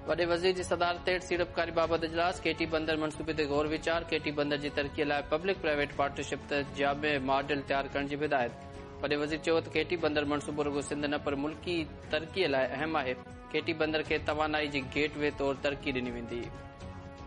वॾे वज़ीर जी सदारत हेठि सीड़पकारी बाबति इजलास। केटी बंदर मनसूबे ते गौर वीचार। केटी बंदर जी तरक़ीअ लाइ पब्लिक प्राइवेट पार्टनरशिप तहत जामे मॉडल तयार करण जी हिदायत। वॾे वज़ीर चयो त केटी बंदर मनसूबो रुगो सिंध न पर मुल्की तरक़ीअ लाइ अहम आहे। केटी बंदर खे तवानाई जी गेट वे तौरु तरक़ी ॾिनी वेंदी।